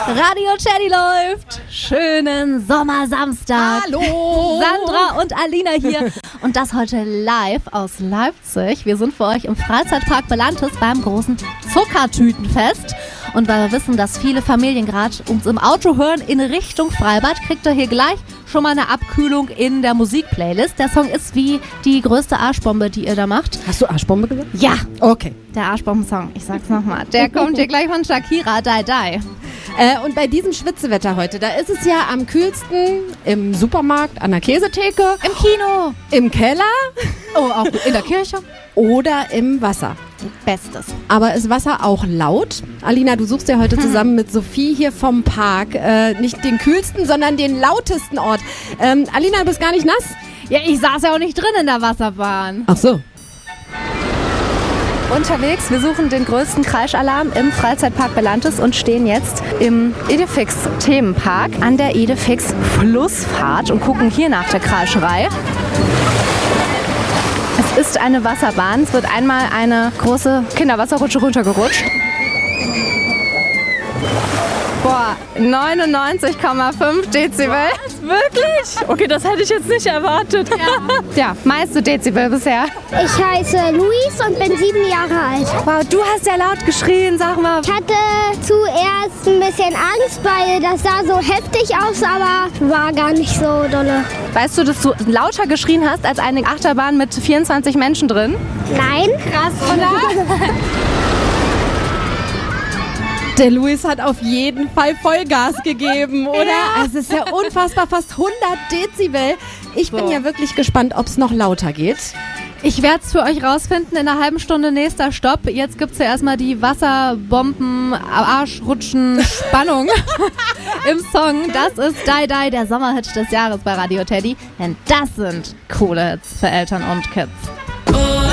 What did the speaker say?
Radio Teddy läuft. Schönen Sommersamstag. Hallo. Sandra und Alina hier. Und das heute live aus Leipzig. Wir sind für euch im Freizeitpark Belantes beim großen Zuckertütenfest. Und weil wir wissen, dass viele Familien gerade uns im Auto hören in Richtung Freibad, kriegt ihr hier gleich schon mal eine Abkühlung in der Musikplaylist. Der Song ist wie die größte Arschbombe, die ihr da macht. Hast du Arschbombe gesagt? Ja, Okay. der Arschbomben-Song. Ich sag's nochmal. Der kommt hier gleich von Shakira, Die Die. Und bei diesem Schwitzewetter heute, da ist es ja am kühlsten im Supermarkt, an der Käsetheke, Im Kino. im Keller Oh, auch in der Kirche. oder im Wasser. Bestes. Aber ist Wasser auch laut? Alina, du suchst ja heute zusammen mit Sophie hier vom Park nicht den kühlsten, sondern den lautesten Ort. Alina, du bist gar nicht nass? Ja, ich saß ja auch nicht drin in der Wasserbahn. Ach so. Unterwegs, wir suchen den größten Kreischalarm im Freizeitpark Belantes und stehen jetzt im Idefix Themenpark an der Idefix Flussfahrt und gucken hier nach der Kreischerei. Es ist eine Wasserbahn. Es wird einmal eine große Kinderwasserrutsche runtergerutscht. Boah, 99,5 Dezibel. Was? Wirklich? Okay, das hätte ich jetzt nicht erwartet. Ja, meiste Dezibel bisher. Ich heiße Luis und bin 7 Jahre alt. Wow, du hast ja laut geschrien, sag mal. Ich hatte zuerst ein bisschen Angst, weil das sah so heftig aus, aber war gar nicht so dolle. Weißt du, dass du lauter geschrien hast als eine Achterbahn mit 24 Menschen drin? Nein? Krass, oder? Der Luis hat auf jeden Fall Vollgas gegeben, oder? Ja. Es ist ja unfassbar, fast 100 Dezibel. Ich bin So. ja wirklich gespannt, ob es noch lauter geht. Ich werde es für euch rausfinden. In einer halben Stunde nächster Stopp. Jetzt gibt es ja erstmal die Wasserbomben, Arschrutschen, Spannung im Song. Das ist Die Die, der Sommerhit des Jahres bei Radio Teddy. Denn das sind coole Hits für Eltern und Kids.